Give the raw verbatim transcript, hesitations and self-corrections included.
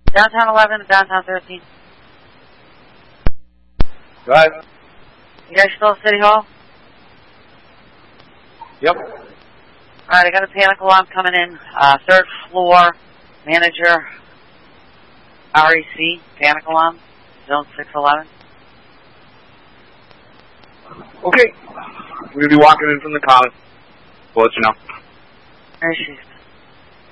Downtown eleven, downtown thirteen. Go ahead. You guys still at City Hall? Yep. Alright, I got a panic alarm coming in. Uh, third floor, manager, R E C, panic alarm, zone six eleven. Okay. We're going to be walking in from the common. We'll let you know. There she is.